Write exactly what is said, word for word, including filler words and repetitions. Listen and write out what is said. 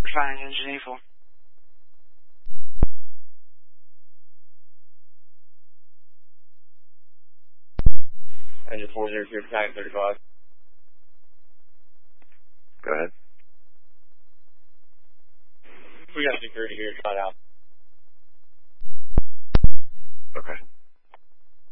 Fine, engine eight four. Engine four zero zero, battalion thirty-five. Go ahead. We got security here, try it out. Okay.